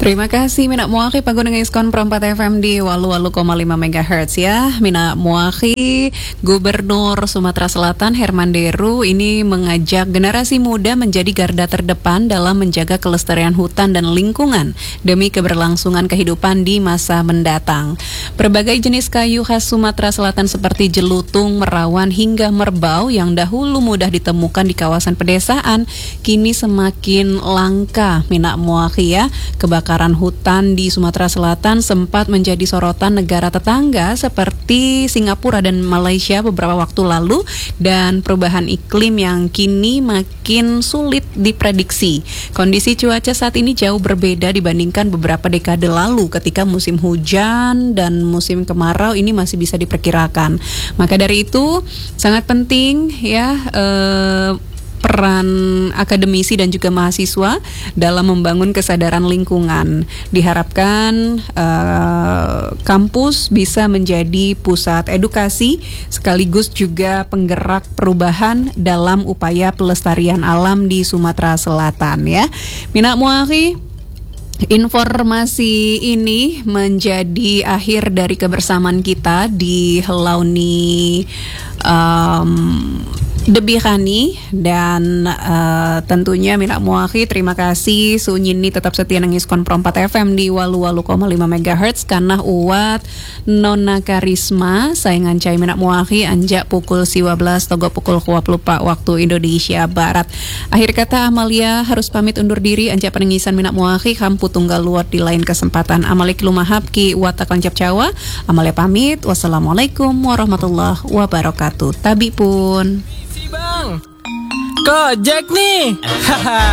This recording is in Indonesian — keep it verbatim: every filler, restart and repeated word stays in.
Terima kasih Mina Muakhi Pagunung Iskon Perempat F M di Walu-Walu koma lima megahertz ya. Mina Muakhi, Gubernur Sumatera Selatan Herman Deru ini mengajak generasi muda menjadi garda terdepan dalam menjaga kelestarian hutan dan lingkungan demi keberlangsungan kehidupan di masa mendatang. Berbagai jenis kayu khas Sumatera Selatan seperti jelutung, merawan hingga merbau yang dahulu mudah ditemukan di kawasan pedesaan kini semakin langka. Mina Muakhi ya. Kebakaran hutan di Sumatera Selatan sempat menjadi sorotan negara tetangga seperti Singapura dan Malaysia beberapa waktu lalu, dan perubahan iklim yang kini makin sulit diprediksi. Kondisi cuaca saat ini jauh berbeda dibandingkan beberapa dekade lalu ketika musim hujan dan musim kemarau ini masih bisa diperkirakan. Maka dari itu sangat penting ya eh, peran akademisi dan juga mahasiswa dalam membangun kesadaran lingkungan. Diharapkan uh, kampus bisa menjadi pusat edukasi sekaligus juga penggerak perubahan dalam upaya pelestarian alam di Sumatera Selatan ya. Mina Muakhi, informasi ini menjadi akhir dari kebersamaan kita di Helauni um, Debikhani, dan uh, tentunya Mina Muakhi terima kasih Sunyini tetap setia nengiskon Perempat F M di Walu-Walu koma lima megahertz karena uat Nona Karisma saingan cai Mina Muakhi anjak pukul siwa belas togo pukul kuap lupa waktu Indonesia Barat. Akhir kata Amalia harus pamit undur diri anjak penengisan Mina Muakhi kampu tunggal luat di lain kesempatan. Amalik lumahap ki wata koncap Jawa. Amalia pamit. Wassalamualaikum warahmatullahi wabarakatuh. Tabi pun Bang, Kojek nih. Haha.